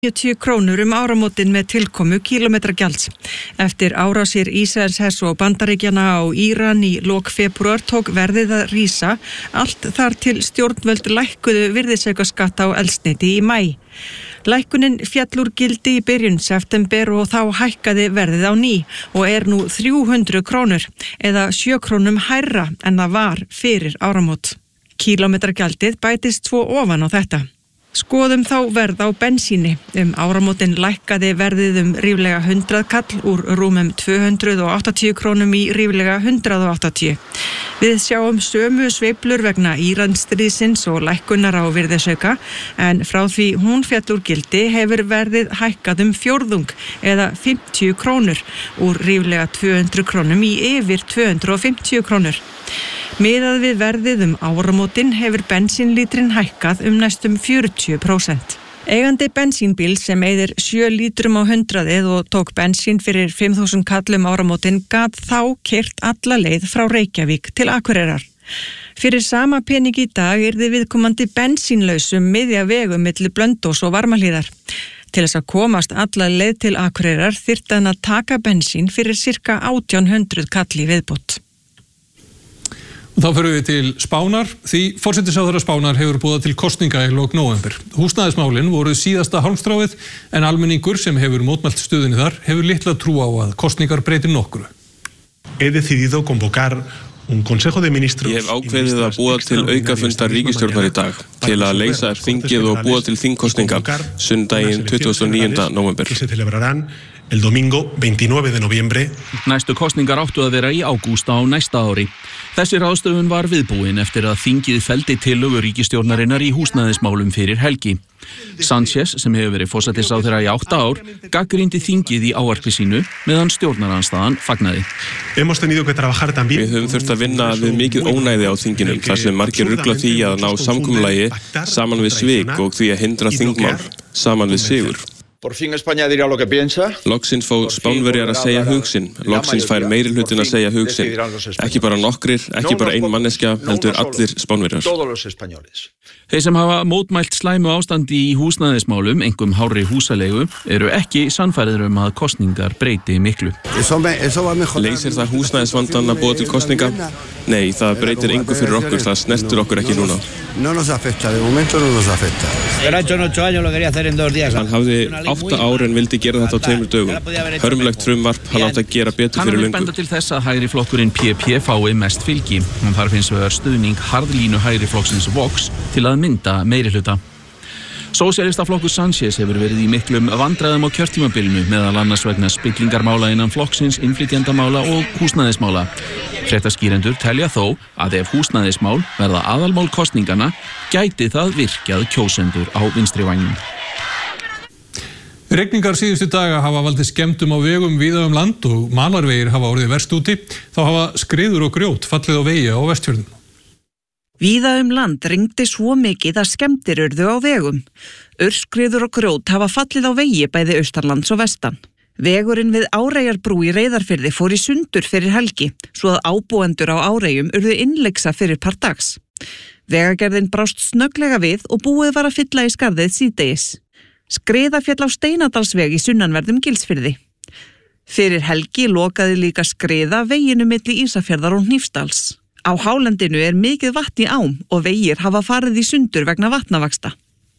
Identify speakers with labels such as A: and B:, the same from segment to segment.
A: 90 krónur áramótin með tilkomu kílómetragjalds. Eftir árásir Ísraelshers og Bandaríkjanna á Íran í lok febrúar tók verðið að rísa, allt þar til stjórnvöld lækkuðu virðisaukaskatt á eldsneyti í maí. Lækkunin féll úr gildi í byrjun september og þá hækkaði verðið á ný og nú 300 krónur eða 7 krónum hærra en það var fyrir áramót. Kílómetragjaldið bætist svo ofan á þetta. Skoðum þá verð á bensíni. Áramótin lækkaði verðið ríflega 100 kall úr rúmum 280 krónum í ríflega 180. Við sjáum sömu sveiflur vegna Íransstríðsins og lækkunar á virðisauka, en frá því hún féll úr gildi hefur verðið hækkað fjórðung eða 50 krónur úr ríflega 200 krónum í yfir 250 krónur. Miðað við verðið áramótin hefur bensínlítrin hækkað næstum 40%. Eigandi bensínbíl sem eyðir 7 lítrum á 100 og tók bensín fyrir 5.000 kall áramótin gat þá keyrt alla leið frá Reykjavík til Akureyrar. Fyrir sama pening í dag yrði viðkomandi bensínlaus miðja vegu milli Blönduóss og Varmahlíðar. Til þess að komast alla leið til Akureyrar þyrfti hann að taka bensín fyrir sirka 1800 kall í viðbót.
B: Þá förum við til Spánar, því forsætisráðherra Spánar hefur boðað til kosninga í lok nóvember. Húsnæðismálin voru síðasta hálmstráið, en almenningur sem hefur mótmælt stöðunni þar hefur litla trú á að kosningar breyti nokkru.
C: He decidido convocar un consejo de ministros.
D: Ég hef ákveðið að boða til aukafundar ríkisstjórnar í dag til að leysa þingið og boða til þingkosninga sunnudaginn 29. nóvember.
C: Que se celebrarán el domingo 29 de noviembre.
E: Næstu kosningar áttu að vera í ágúst á næsta ári. Þessi ráðstöfun var viðbúin eftir að þingið felldi tillögu ríkisstjórnarinnar í húsnæðismálum fyrir helgi. Sánchez, sem hefur verið forsætisráðherra í 8 ár, gagnrýndi þingið í ávarpi sínu meðan stjórnarandstaðan fagnaði.
D: Við höfum þurft að vinna við mikið ónæði á þinginum þar sem margir rugla því að ná samkomulagi saman við svik og því að hindra þingmál saman við sigur.
F: Por fin España dirá lo que piensa.
D: Loksins fá Spánverjar að segja hug sinn. Loksins fær meirihlutin að segja hug sinn. Ekki bara nokkrir, ekki bara ein manneskja, heldur allir Spánverjar.
E: Þeir sem hafa mótmælt slæmu ástandi í húsnæðismálum, einkum hárri húsaleigu, eru ekki sannfærðir að kosningar breyti miklu.
D: Leysir það húsnæðisvandan að boða til kosninga? Nei, það breytir engu fyrir okkur, það snertur okkur ekki núna. Hann hafði 8 ár en vildi gera þetta á 2 dögum. Hörmulegt frumvarp, hann átti að gera betur fyrir löngu.
E: Hann benda til þess að hægri flokkurinn PP fái mest fylgi. Hann þarf hins vegar stuðning harðlínu hægri flokksins Vox til að mynda meirihluta. Sósíalistaflokkur Sánchez hefur verið í miklum vandræðum á kjörtímabilinu, meðal annars vegna spillingarmála innan flokksins, innflytjendamála og húsnæðismála. Fréttaskýrendur telja þó að ef húsnæðismál verða aðalmál kosningana, gæti það virkjað kjósendur á vinstri vænginn.
B: Rigningar síðustu daga hafa valdið skemmdum á vegum víða land og malarvegir hafa orðið verst úti. Þá hafa skriður og grjót fallið á vegi á Vestfjörðum.
A: Víða land rigndi svo mikið að skemmdir urðu á vegum. Aurskriður og grjót hafa fallið á vegi bæði austanlands og vestan. Vegurinn við Áreyjarbrú í Reyðarfirði fór í sundur fyrir helgi, svo að ábúendur á Áreyjum urðu innleiksa fyrir part dags. Vegagerðin brást snögglega við og búið var að fylla í skarðið síðdegis. Skriða féll á Steinadalsveg í sunnanverðum Gilsfirði. Fyrir helgi lokaði líka skriða veginu milli Ísafjarðar og Hnífsdals. Á hálendinu mikið vatn í ám og vegir hafa farið í sundur vegna vatnavaxta.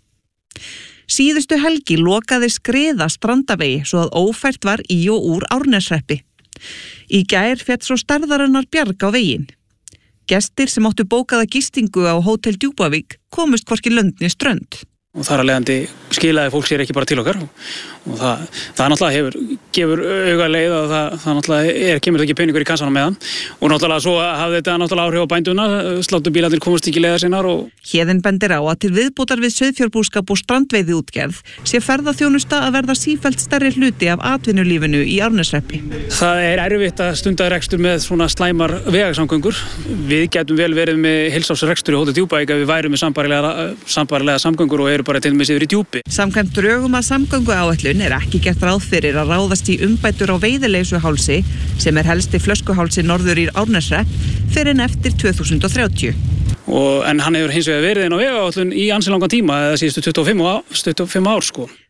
A: Síðustu helgi lokaði skriða Strandavegi svo að ófært var í og úr Árneshreppi. Í gær féll svo stærðarinnar bjarg á veginn. Gestir sem áttu bókaða gistingu á Hótel Djúpavík komust hvorki lönd né strönd.
G: Og þar að leiðandi skilaði fólk sér ekki bara til okkar og það náttúrulega gefur auga leið að það náttúrulega kemur ekki peningur í kassanum með það og náttúrulega svo hafði þetta náttúrulega áhrif á bænduna, sláttubílarnir komast ekki leiðar sinnar og...
A: Héðinn bendir á að til viðbótar við sauðfjárbúskap og strandveiðiútgerð sé ferðaþjónusta að verða sífellt stærri hluti af atvinnulífinu í Árneshreppi.
G: Það erfitt að stunda rekstur með svona slæmar vegasamgöngur. Við gætum vel verið með heilsársrekstur í Hótel Djúpavík ef við værum með sambærilega samgöngur og bara til með sér í djúpi.
A: Samkvæmt drögum að samgönguáætlun ekki gert ráð fyrir að ráðast í umbætur á Veiðileysuhálsi sem helsti flöskuhálsi norður í Árneshrepp fyrr en eftir 2030.
G: En hann hefur hins vegar verið inn á vegaáætlun í ansi langan tíma eða síðustu 25 ár sko.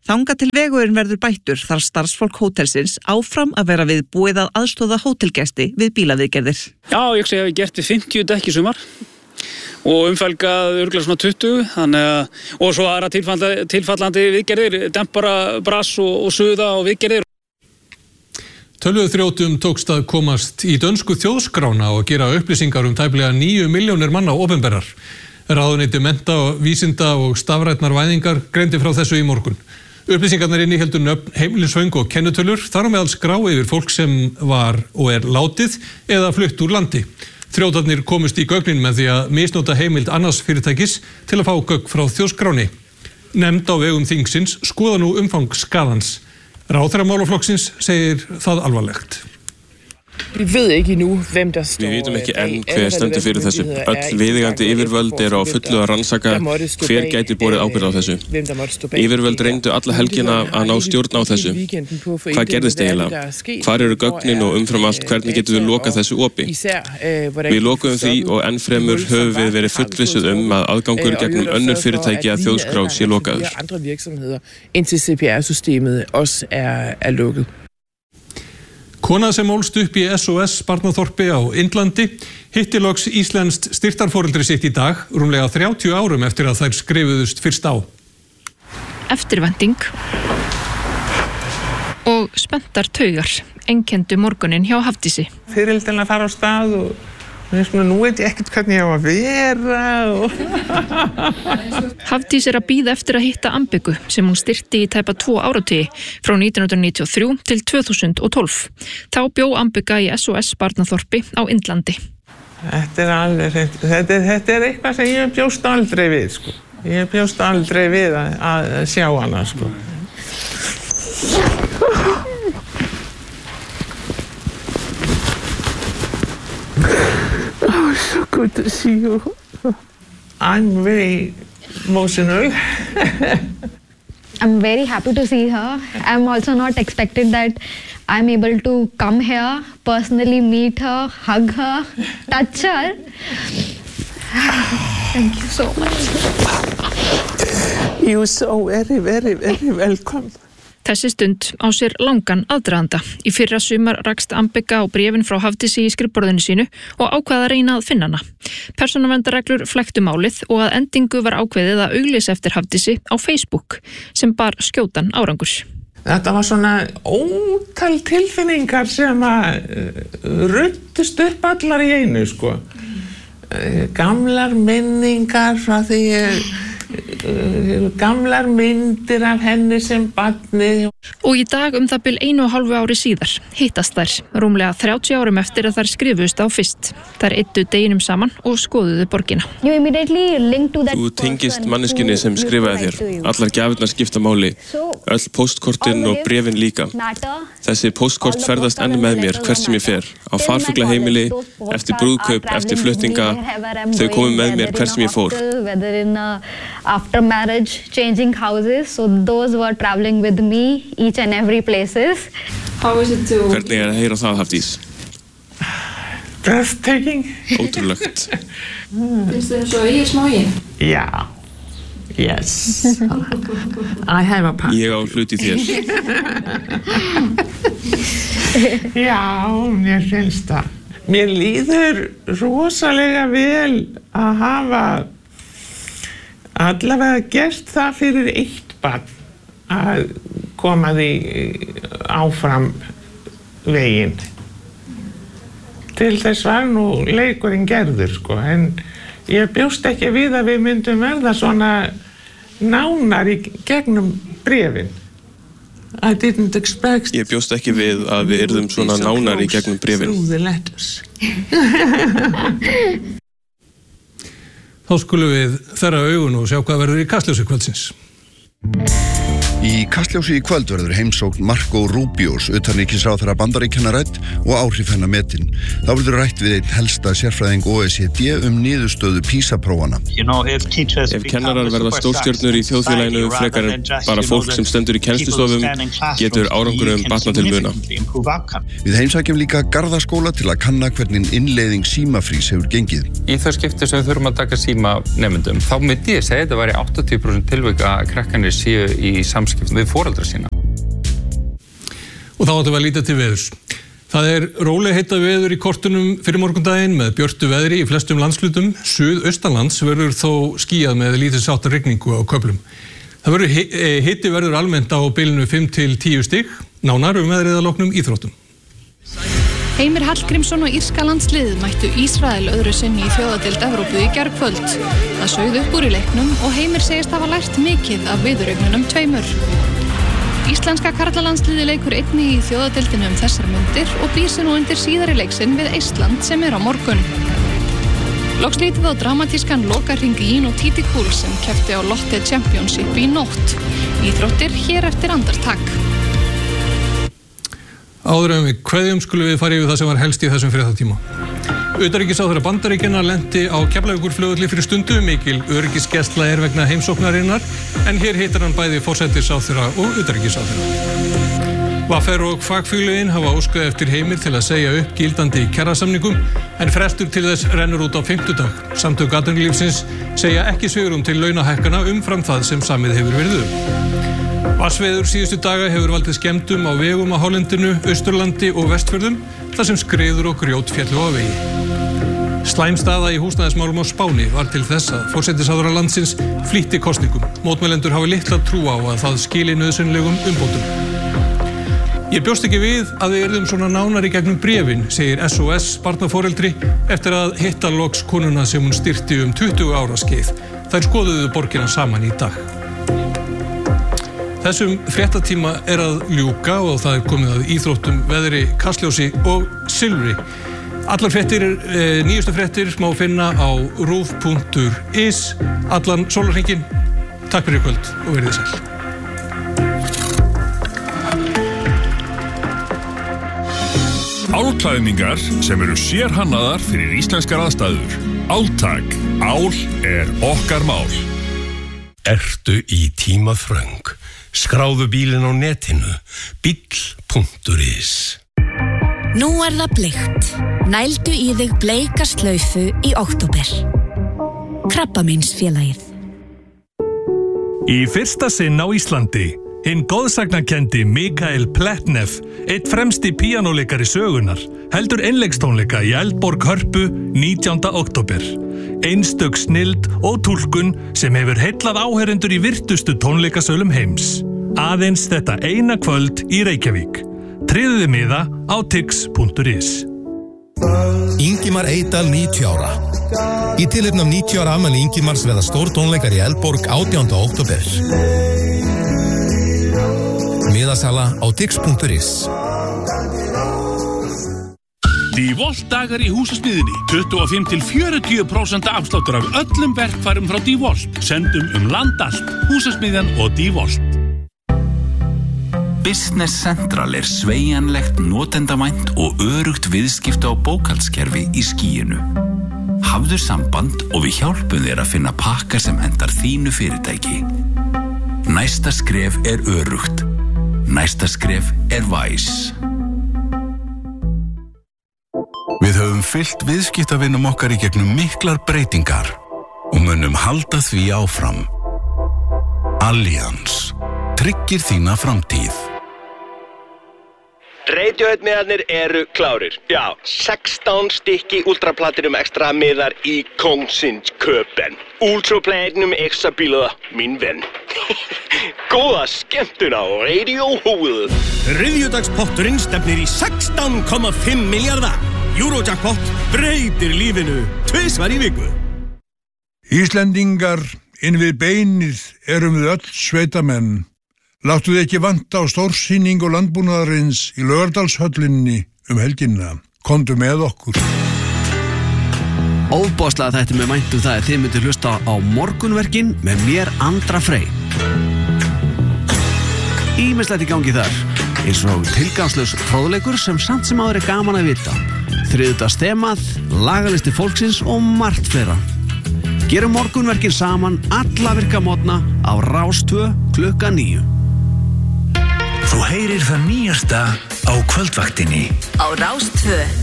H: Þangað til vegurinn verður bættur þarf starfsfólk hótelsins áfram að vera viðbúið að aðstoða hótelgesti við bílaviðgerðir.
G: Já, ég segi að við gert við 50 dekk í sumar og umfelgað örugglega svona 20, og svo aðra tilfallandi viðgerðir, dempara, brass og suða og viðgerðir.
B: Tölvuþrjótum tókst að komast í dönsku þjóðskrána og gera upplýsingar tæplega 9 milljónir manna opinberar. Ráðuneyti mennta og vísinda og stafrænnar væðingar greindi frá þessu í morgun. Upplýsingarnar innihéldu nöfn, heimilisföng og kennitölur, þar á meðal skrá yfir fólk sem var og látið eða flutt úr landi. Þrjótarnir komust í gögnin með því að misnota heimild annars fyrirtækis til að fá gögn frá þjóðskráni. Nefnd á vegum þingsins skoða nú umfang skaðans. Ráðherra málaflokksins segir það alvarlegt.
I: Við
D: vitum ekki enn hver stendur fyrir þessu. Öll viðeigandi yfirvöld eru á fullu að rannsaka hver gæti borið ábyrgð á þessu. Yfirvöld reyndu alla helgina að ná stjórn á þessu. Hvað gerðist eiginlega? Hvar eru gögnin og umfram allt hvernig getum við lokað þessu opi? Við lokuðum því og enn fremur höfum við verið fullvissuð að aðgangur gegnum önnur fyrirtæki að þjóðskrá sé lokaður.
B: Kona sem ólst upp í SOS barnaþorpi á Indlandi hitti loks íslenskt styrktarforeldri sitt í dag, rúmlega 30 árum eftir að þær skrifuðust fyrst á.
J: Eftirvænting og spenntar taugar einkenndu morguninn hjá Hafdísi.
I: Fyririldina fara á stað og nú veit ég ekkert hvernig ég á að vera.
J: Hafdís að bíða eftir að hitta Ambegu sem hún styrkti í tæpa 2 áratugi frá 1993 til 2012. Þá bjó Ambega í SOS barnaþorpi á Indlandi.
I: Þetta er eitthvað sem ég bjóst aldrei við, sko. Ég bjóst aldrei við að sjá hana, sko. Oh, so good to see you. I'm very emotional.
K: I'm very happy to see her. I'm also not expected that I'm able to come here, personally meet her, hug her, touch her. Thank you so much.
I: You're so very, very, very welcome.
J: Þessi stund á sér langan aðdraganda. Í fyrra sumar rakst Ambega á bréfin frá Hafdísi í skrifborðinu sínu og ákvað að reyna að finna hana. Persónuverndarreglur flæktu málið og að endingu var ákveðið að auglýsa eftir Hafdísi á Facebook sem bar skjótan árangur.
I: Þetta var svona ótal tilfinningar sem að ruddust upp allar í einu, sko. Gamlar minningar frá því gamlar myndir af henni sem barni.
J: Og í dag það bil 1,5 ári síðar hittast þær, rúmlega 30 árum eftir að þær skrifuðust á fyrst. Þær eyddu deginum saman og skoðuðu borgina.
D: Þú tengist manneskjunni sem skrifaði þér. Allar gjafirnar skipta máli. Öll póstkortin og bréfin líka. Þessi póstkort ferðast enn með mér hvert sem ég fer. Á farfuglaheimili, eftir brúðkaup, eftir flutninga. Þau komu með mér hvert sem ég fór.
K: After marriage, changing houses, so those were traveling with me each and every places.
J: How is it to...
D: Hvernig að heyra það, Hafdís?
I: Breathtaking.
D: Ótrúlegt.
J: Finnst þið eins og eigið smá í?
I: Já. Yes. I have a part.
D: Ég á hlut í þér.
I: Já, mér finnst það. Mér líður rosalega vel að hafa allavega gert það fyrir eitt barn að koma því áfram veginn. Til þess var nú leikurinn gerður, sko, en ég bjóst ekki við að við myndum verða svona nánar í gegnum bréfin. I didn't expect.
D: Ég bjóst ekki við að við yrðum svona nánar í gegnum bréfin.
I: Through the letters.
B: Þá skulum við þerra augun og sjá hvað verður í Kastljósi kvöldsins.
L: Í Kastljósi í kvöld verður heimsókn Marco Rubios, utanríkisráðherra Bandaríkjanna rædd og áhrif hennar metin. Þá verður rætt við einn helsta sérfræðing OECD niðurstöðu PISA-prófana.
D: Ef kennarar verða stórstjörnur í þjóðfélaginu frekar bara fólk sem stendur í kennslustofum, getur árangurum batnað til muna.
L: Við heimsækjum líka Garðaskóla til að kanna hvernig innleiðing símafrís hefur gengið.
M: Í þau skipti sem við þurfum að taka síma nemendum, þá myndi ég segja þetta væri 80% tilvika að krakkanir séu í samskiptum samskiptum við foreldra sína.
B: Og þá áttum við að líta til veðurs. Það róleg heita veður í kortunum fyrir morgundaginn með björtu veðri í flestum landslutum. Suðaustanlands verður þó skýjað með lítils háttar rigningu á köflum. Það hiti verður almennt á bilinu 5 til 10 stig, nánar veðrið að loknum íþróttum.
N: Heimir Hallgrímsson og írska landsliðið mættu Ísrael öðru sinni í þjóðadeild Evrópu í gærkvöld. Það sauð upp úr í leiknum og Heimir segist hafa lært mikið af viðureignunum 2. Íslenska karlalandsliðið leikur einnig í þjóðadeildinu þessar mundir og býr sig nú undir síðari leiksinn við Eistland sem á morgun. Loks lítið á dramatískan lokahring Jín og Títi Kúl sem keppti á Lotte Championship í nótt. Íþróttir hér eftir andartak.
B: Áður en við kveðjum skulum við fara yfir það sem var helst í þessum fréttatíma. Utanríkisráðherra Bandaríkjanna lenti á Keflavíkurflugvelli fyrir stundu, mikil öryggisgæsla vegna heimsóknarinnar, en hér hittar hann bæði forsætisráðherra og utanríkisráðherra. VR og fagfélögin hafa óskað eftir heimild til að segja upp gildandi kjarasamningum, en frestur til þess rennur út á 50 dag. Samtök atvinnulífsins segja ekki svigrúm til launahækkana umfram það sem samið hefur verið Vatnsveður síðustu daga hefur valdið skemmdum á vegum á hálendinu, Austurlandi og Vestfjörðum, þar sem skriður og grjót féllu á vegi. Slæm staða í húsnæðismálum á Spáni var til þess að forsætisráðherra landsins flýtti kosningum. Mótmælendur hafa litla trú á að það skili nauðsynlegum umbótum. Ég bjóst ekki við að við yrðum svona nánar í gegnum bréfin, segir SOS barnaforeldri eftir að hitta loks konuna sem hún styrti 20 ára skeið. Þær skoðuðu borgina saman í dag. Þessum fréttatíma að ljúka og það komið að íþróttum, veðri, kastljósi og silfri. Allar fréttir, nýjustu fréttir má finna á ruf.is allan sólarhringinn. Takk fyrir kvöld og verið sæl.
O: Álklæðningar sem eru sérhannaðar fyrir íslenskar aðstæður. Áltak. Ál okkar mál.
P: Ertu í tímaþröng? Skráðu bílinn á netinu, bíll.is.
Q: Nú það bleikt. Nældu í þig bleika slaufu í október. Krabbameinsfélagið.
R: Í fyrsta sinn á Íslandi, hinn góðsagnakendi Mikael Pletnev, einn fremsti píanóleikari sögunar, heldur einleikstónleika í Eldborg Hörpu 19. október. Einstök snilld og túlkun sem hefur heillað áheyrendur í virtustu tónleikasölum heims. Aðeins þetta eina kvöld í Reykjavík. Tryðuði miða á tix.is.
S: Ingimar Eydal 90 ára. Í tilefni af 90 ára afmæli Ingimars verða stór tónleikar í Eldborg 18. október. Miðasala á tix.is.
T: DeWalt dagar í húsasmiðinni. 25-40% afsláttur af öllum verkfærum frá DeWalt. Sendum land allt. Húsasmiðjan og DeWalt.
U: Business Central sveigjanlegt, notendavænt og örugt viðskipta á bókhaldskerfi í skýinu. Hafðu samband og við hjálpum þér að finna pakka sem hentar þínu fyrirtæki. Næsta skref örugt. Næsta skref væs.
S: Við höfum fylgt viðskiptavinum okkar í gegnum miklar breytingar og munum halda því áfram. Allians tryggir þína framtíð.
V: Radiohead-miðarnir eru klárir. Já, 16 stykki Ultra-Platinum extra miðar í Kongsinsköpen. Ultra-Platinum extra bílada, mín venn. Góða skemmtun á Radiohead.
W: Þriðjudagspotturinn stefnir í 16,5 milljarða. Eurojackpot breytir lífinu 2 í viku.
X: Íslendingar, inn við beinið erum við öll sveitamenn. Láttu þið ekki vanta á stórsýningu landbúnaðarins í Laugardalshöllinni helgina. Komdu með okkur.
Y: Óbáslega þetta með væntum það að þið myndir hlusta á morgunverkin með mér Andra Frey. Ýmislegt í gangi þar, eins og tilgangslaus fróðleikur sem samt sem áður gaman að vita. Þriðjudagsþemað, lagalisti fólksins og margt fleira. Gerum morgunverkin saman alla virka morgna á Rás 2 klukkan 9.
Z: Þú heyrir það nýjasta á kvöldvaktinni.
Q: Á Rás 2.